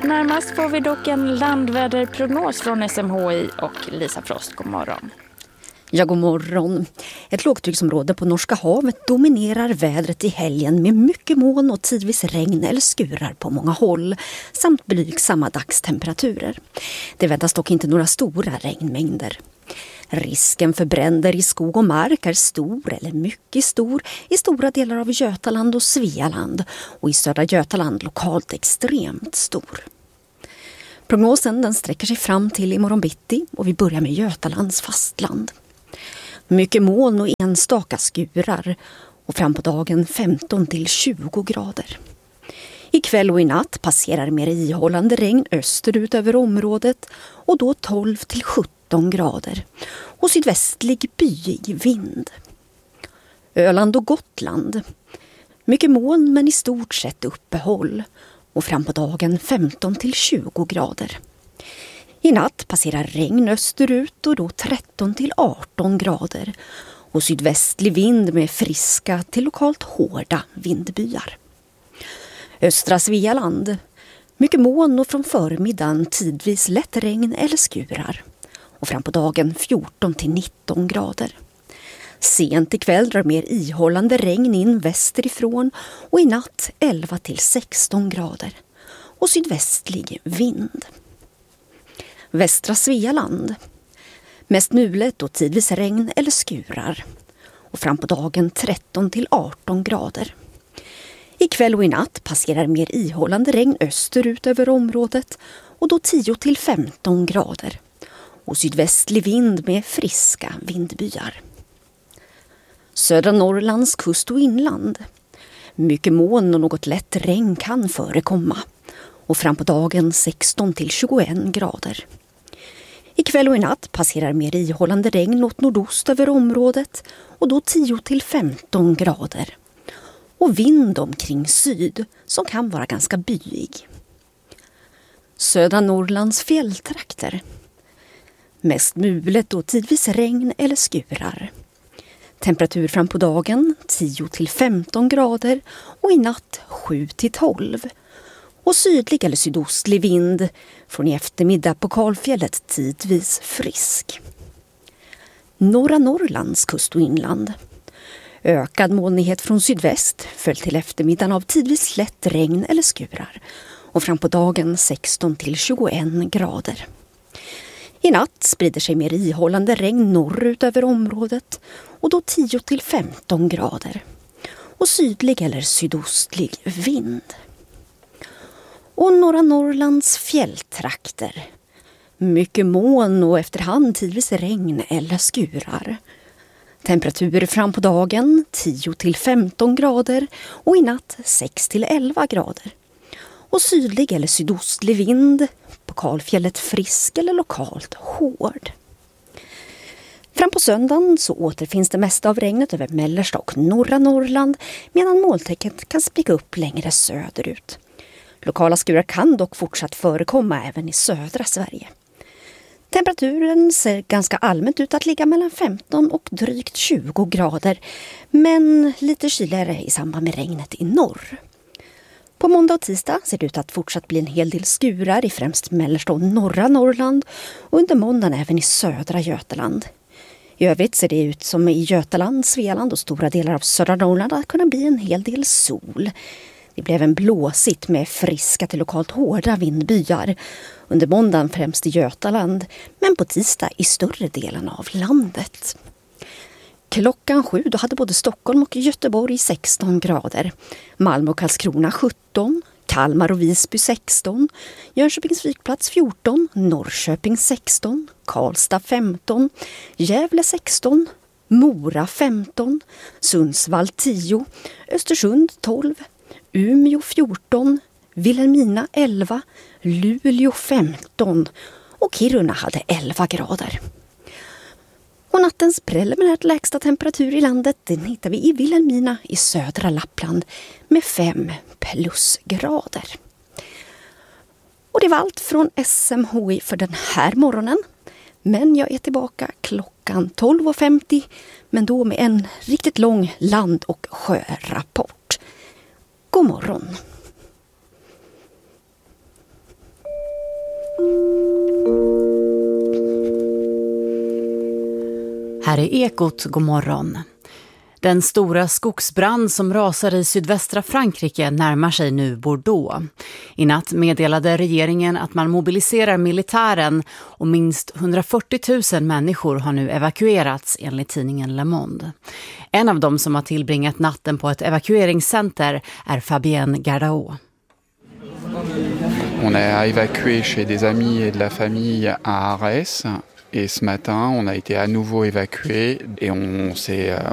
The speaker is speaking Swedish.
närmast får vi dock en landväderprognos från SMHI och Lisa Frost. God morgon. Ja, god morgon. Ett lågtrycksområde på Norska havet dominerar vädret i helgen med mycket moln och tidvis regn eller skurar på många håll samt blygsamma dagstemperaturer. Det väntas dock inte några stora regnmängder. Risken för bränder i skog och mark är stor eller mycket stor i stora delar av Götaland och Svealand och i södra Götaland lokalt extremt stor. Prognosen den sträcker sig fram till imorgon bitti och vi börjar med Götalands fastland. Mycket moln och enstaka skurar och fram på dagen 15 till 20 grader. Ikväll och i natt passerar mer ihållande regn österut över området och då 12 till 17 grader och sydvästlig byig vind. Öland och Gotland. Mycket moln men i stort sett uppehåll och fram på dagen 15 till 20 grader. I natt passerar regn österut och då 13 till 18 grader och sydvästlig vind med friska till lokalt hårda vindbyar. Östra Svealand. Mycket moln och från förmiddagen tidvis lätt regn eller skurar och fram på dagen 14 till 19 grader. Sent ikväll drar mer ihållande regn in västerifrån och i natt 11 till 16 grader och sydvästlig vind. Västra Svealand. Mest mulet och tidvis regn eller skurar och fram på dagen 13 till 18 grader. Ikväll och i natt passerar mer ihållande regn österut över området och då 10 till 15 grader och sydvästlig vind med friska vindbyar. Södra Norrlands kust och inland. Mycket moln och något lätt regn kan förekomma och fram på dagen 16 till 21 grader. Ikväll och i natt passerar mer ihållande regn åt nordost över området och då 10 till 15 grader och vind omkring syd som kan vara ganska byig. Södra Norrlands fjälltrakter. Mest mulet och tidvis regn eller skurar. Temperatur fram på dagen 10 till 15 grader och i natt 7 till 12. Och sydlig eller sydostlig vind från i eftermiddag på Kalfjället tidvis frisk. Norra Norrlands kust och inland. Ökad molnighet från sydväst följt till eftermiddagen av tidvis lätt regn eller skurar och fram på dagen 16 till 21 grader. I natt sprider sig mer ihållande regn norrut över området och då 10 till 15 grader och sydlig eller sydostlig vind. Och norra Norrlands fjälltrakter. Mycket moln och efterhand tidvis regn eller skurar. Temperatur fram på dagen 10 till 15 grader och i natt 6 till 11 grader. Och sydlig eller sydostlig vind, på Kalfjället frisk eller lokalt hård. Fram på söndagen så återfinns det mesta av regnet över mellersta och norra Norrland medan molntäcket kan spricka upp längre söderut. Lokala skurar kan dock fortsatt förekomma även i södra Sverige. Temperaturen ser ganska allmänt ut att ligga mellan 15 och drygt 20 grader, men lite kyligare i samband med regnet i norr. På måndag och tisdag ser det ut att fortsatt bli en hel del skurar i främst mellersta och norra Norrland och under måndagen även i södra Götaland. I övrigt ser det ut som i Götaland, Svealand och stora delar av södra Norrland att kunna bli en hel del sol. Det blev en blåsigt med friska till lokalt hårda vindbyar. Under måndagen främst i Götaland, men på tisdag i större delen av landet. Klockan 7 då hade både Stockholm och Göteborg 16 grader. Malmö och Karlskrona 17, Kalmar och Visby 16, Jönköpings flygplats 14, Norrköping 16, Karlstad 15, Gävle 16, Mora 15, Sundsvall 10, Östersund 12, Umeå 14, Vilhelmina 11, Luleå 15 och Kiruna hade 11 grader. Och nattens preliminärt lägsta temperatur i landet den hittar vi i Vilhelmina i södra Lappland med 5 plusgrader. Och det var allt från SMHI för den här morgonen. Men jag är tillbaka klockan 12.50 men då med en riktigt lång land- och sjörapport. God morgon! Här är Ekot, god morgon. Den stora skogsbrand som rasar i sydvästra Frankrike närmar sig nu Bordeaux. I natt meddelade regeringen att man mobiliserar militären och minst 140 000 människor har nu evakuerats enligt tidningen Le Monde. En av dem som har tillbringat natten på ett evakueringscenter är Fabienne Gardao. On a évacué chez des amis et de la famille à Arès. Et ce matin, on a été à nouveau évacué et on